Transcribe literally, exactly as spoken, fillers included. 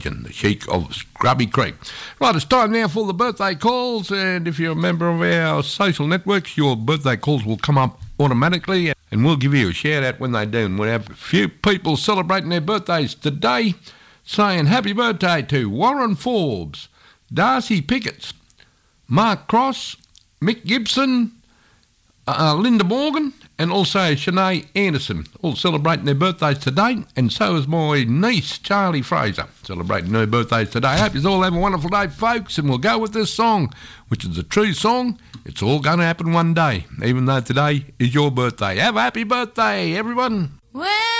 the Sheik of Scrubby Creek. Right, it's time now for the birthday calls, and if you're a member of our social networks, your birthday calls will come up automatically, and we'll give you a shout out when they do. And we have a few people celebrating their birthdays today, saying happy birthday to Warren Forbes, Darcy Pickett, Mark Cross, Mick Gibson, uh, Linda Morgan, and also Shanae Anderson, all celebrating their birthdays today, and so is my niece, Charlie Fraser, celebrating her birthdays today. Hope you all have a wonderful day, folks, and we'll go with this song, which is a true song. It's all going to happen one day, even though today is your birthday. Have a happy birthday, everyone. Well,